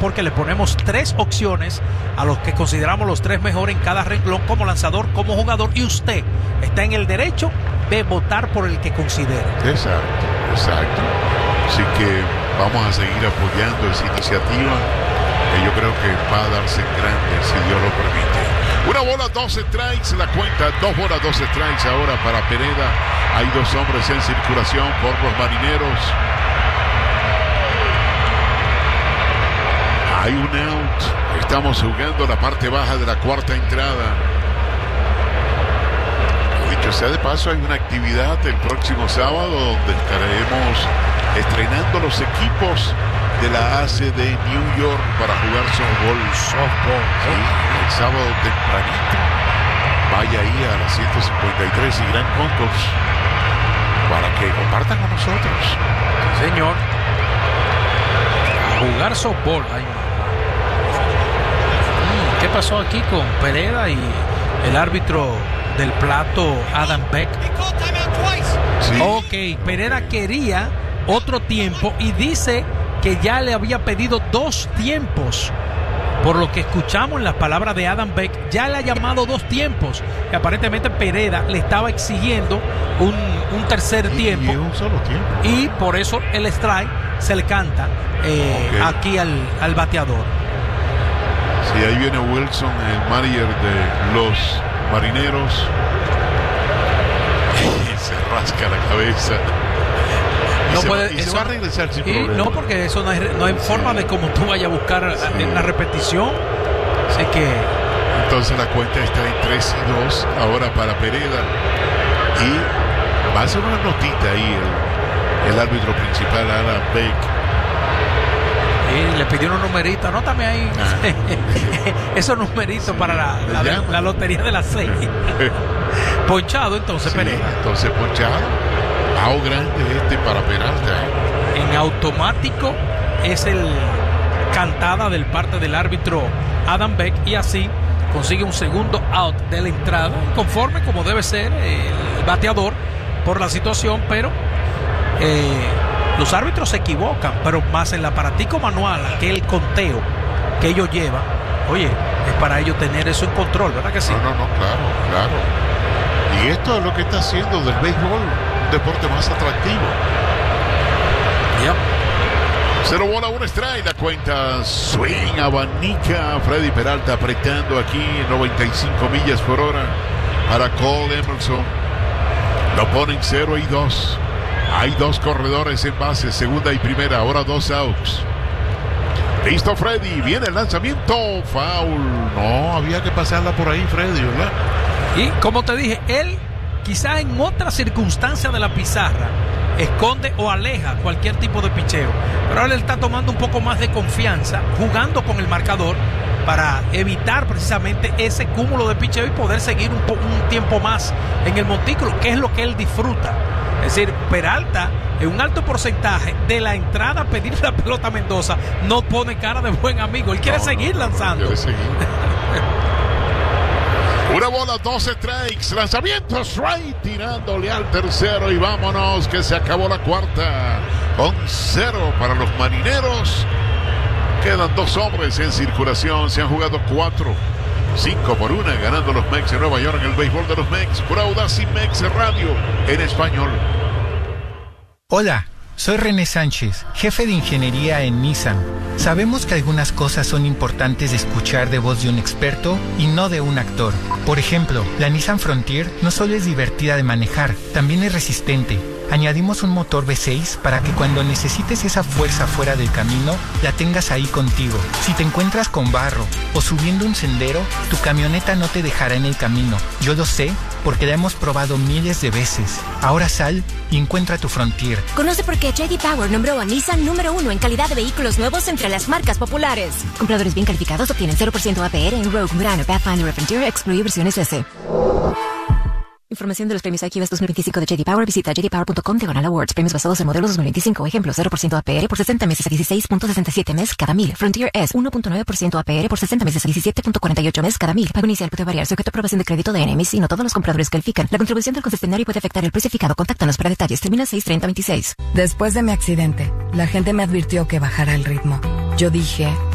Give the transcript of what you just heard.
porque le ponemos 3 opciones a los que consideramos los 3 mejores en cada renglón, como lanzador, como jugador, y usted está en el derecho de votar por el que considere. Exacto. Así que vamos a seguir apoyando esa iniciativa, que yo creo que va a darse grande si Dios lo permite. 1 bola, 2 strikes, la cuenta, 2 bolas, 2 strikes ahora para Pereda. Hay 2 hombres en circulación por los Marineros. Hay un out. Estamos jugando la parte baja de la 4ª entrada. Dicho sea de paso, hay una actividad el próximo sábado donde estaremos estrenando los equipos de la ACE de New York para jugar softball. Sí, el sábado tempranito. Vaya ahí a las 153 y Gran Concourse para que compartan con nosotros. Sí, señor. A jugar softball. ¿Qué pasó aquí con Pereda y el árbitro del plato, Adam Beck? Sí. Ok, Pereda quería otro tiempo y dice que ya le había pedido 2 tiempos. Por lo que escuchamos en las palabras de Adam Beck, ya le ha llamado 2 tiempos. Y aparentemente Pereda le estaba exigiendo un tercer tiempo. Y un solo tiempo. Y por eso el strike se le canta aquí al bateador. Sí, ahí viene Wilson, el manager de los Marineros. Y se rasca la cabeza. Y se va a regresar sin problema. No, porque eso no hay forma de cómo tú vayas a buscar en la repetición. Así que... Entonces la cuenta está en 3-2 ahora para Pereda. Y va a hacer una notita ahí el árbitro principal, Adam Beck. Y le pidió unos numeritos, anótame ahí. Esos numeritos para la lotería de las 6. Ponchado entonces, Pereda. Entonces ponchado. Ao grande para Peralta. En automático es el cantada del parte del árbitro Adam Beck, y así consigue un segundo out de la entrada, conforme como debe ser el bateador por la situación, pero los árbitros se equivocan, pero más en el aparatico manual, aquel conteo que ellos llevan, oye, es para ellos tener eso en control, ¿verdad que sí? No, claro. Y esto es lo que está haciendo del béisbol un deporte más atractivo. Ya. 0 bola, 1 strike, la cuenta swing, abanica Freddy Peralta apretando aquí 95 millas por hora para Cole Emerson. Lo ponen 0-2. Hay 2 corredores en base, segunda y primera, ahora 2 outs. Listo Freddy, viene el lanzamiento, foul. No, había que pasarla por ahí Freddy, ¿verdad? Y como te dije, él quizá en otra circunstancia de la pizarra esconde o aleja cualquier tipo de picheo, pero él está tomando un poco más de confianza, jugando con el marcador para evitar precisamente ese cúmulo de picheo y poder seguir un tiempo más en el montículo, que es lo que él disfruta. Es decir, Peralta, en un alto porcentaje de la entrada a pedir la pelota a Mendoza, no pone cara de buen amigo. Él quiere seguir lanzando. Quiere seguir. 1 bola, 2 strikes. Lanzamiento strike, tirándole al tercero. Y vámonos, que se acabó la cuarta. Con 0 para los Marineros. Quedan 2 hombres en circulación. Se han jugado 4. 5-1 ganando los Mex de Nueva York en el béisbol de los Mex. Por Audacy Mex Radio en español. Hola, soy René Sánchez, jefe de ingeniería en Nissan. Sabemos que algunas cosas son importantes de escuchar de voz de un experto y no de un actor. Por ejemplo, la Nissan Frontier no solo es divertida de manejar, también es resistente. Añadimos un motor V6 para que cuando necesites esa fuerza fuera del camino, la tengas ahí contigo. Si te encuentras con barro o subiendo un sendero, tu camioneta no te dejará en el camino. Yo lo sé porque la hemos probado miles de veces. Ahora sal y encuentra tu Frontier. Conoce por qué J.D. Power nombró a Nissan número 1 en calidad de vehículos nuevos entre las marcas populares. Compradores bien calificados obtienen 0% APR en Rogue, Murano, Pathfinder o Frontier, excluye versiones S. Información de los premios IQ 2025 de J.D. Power. Visita jdpower.com/awards. Premios basados en modelos 2025. Ejemplo, 0% APR por 60 meses a 16.67 mes cada 1000. Frontier S, 1.9% APR por 60 meses a 17.48 mes cada 1000. Pago inicial puede variar sujeto a aprobación de crédito de NMIS y no todos los compradores califican. La contribución del concesionario puede afectar el precio fijado. Contáctanos para detalles. Termina 6/30/26. Después de mi accidente, la gente me advirtió que bajara el ritmo. Yo dije...